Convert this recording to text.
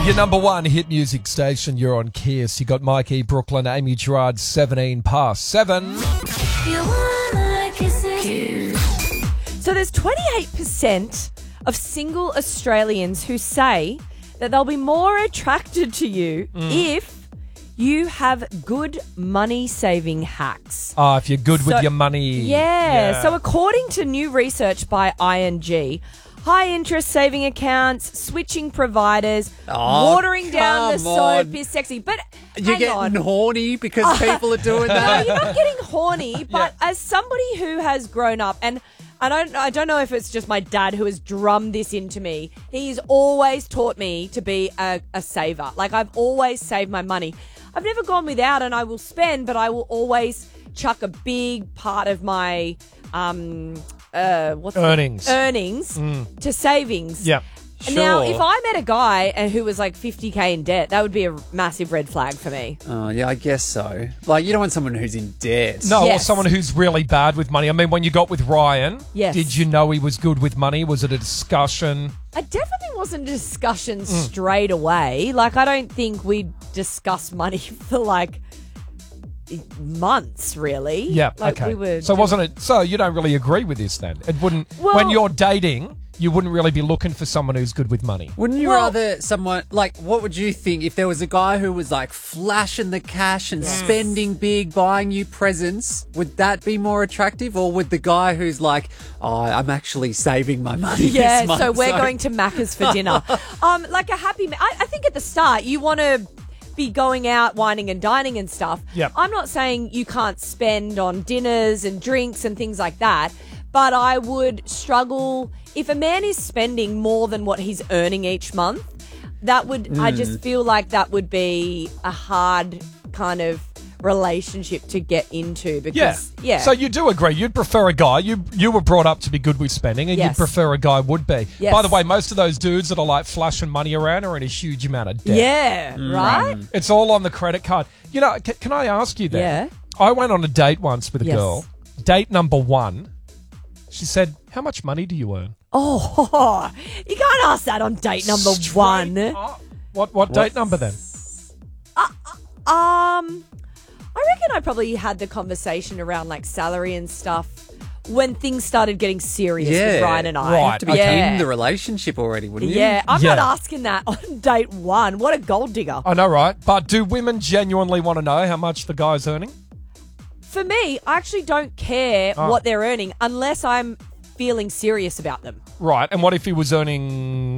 Your number one hit music station, you're on Kiss. You got Mikey, Brooklyn, Amy Gerard, 17 past 7. So there's 28% of single Australians who say that they'll be more attracted to you if you have good money-saving hacks. Oh, if you're good with your money. Yeah. So according to new research by ING, high-interest saving accounts, switching providers, watering down the soap is sexy. But You're getting horny because people are doing that? No, you're not getting horny, but as somebody who has grown up, and I don't know if it's just my dad who has drummed this into me. He's always taught me to be a saver. Like, I've always saved my money. I've never gone without, and I will spend, but I will always chuck a big part of my earnings to savings. Yeah. Sure. Now, if I met a guy who was like 50K in debt, that would be a massive red flag for me. Oh, yeah, I guess so. Like, you don't want someone who's in debt. No, Yes. or someone who's really bad with money. I mean, when you got with Ryan, Yes. did you know he was good with money? Was it a discussion? It definitely wasn't a discussion straight away. Like, I don't think we'd discuss money for like months, really. Yeah, Like, okay. we were So wasn't it? So you don't really agree with this then? It wouldn't. Well- when you're dating, you wouldn't really be looking for someone who's good with money. Wouldn't you Well- rather someone, like, what would you think if there was a guy who was, like, flashing the cash and spending big, buying you presents? Would that be more attractive? Or would the guy who's like, oh, I'm actually saving my money Yeah, this month, so we're going to Macca's for dinner. Like a happy... I think at the start, you want to be going out, wining and dining and stuff. Yep. I'm not saying you can't spend on dinners and drinks and things like that, but I would struggle... If a man is spending more than what he's earning each month, that would... I just feel like that would be a hard kind of relationship to get into because... Yeah. So you do agree. You'd prefer a guy. You were brought up to be good with spending, and Yes. you'd prefer a guy would be. Yes. By the way, most of those dudes that are like flashing money around are in a huge amount of debt. Yeah, right? It's all on the credit card. You know, can I ask you that? Yeah. I went on a date once with a Yes. girl. Date number one. She said, "How much money do you earn?" Oh, you can't ask that on date number one. What date number then? I reckon I probably had the conversation around like salary and stuff when things started getting serious with Ryan and I. Right, to be yeah. in the relationship already, wouldn't you? Yeah, I'm Yeah. not asking that on date one. What a gold digger. I know, right? But do women genuinely want to know how much the guy's earning? For me, I actually don't care what they're earning unless I'm feeling serious about them. Right. And what if he was earning